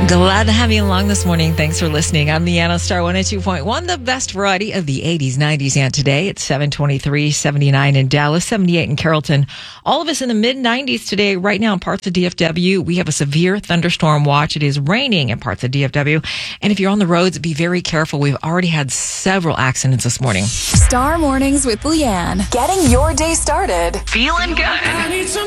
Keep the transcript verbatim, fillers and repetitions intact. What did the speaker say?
Glad to have you along this morning. Thanks for listening. I'm Leanna Star one oh two point one, the best variety of the eighties, nineties, and today. It's seven twenty-three, seventy-nine in Dallas, seventy-eight in Carrollton. All of us in the mid nineties today. Right now in parts of D F W, we have a severe thunderstorm watch. It is raining in parts of D F W. And if you're on the roads, be very careful. We've already had several accidents this morning. Star Mornings with Leanne. Getting your day started. Feeling good.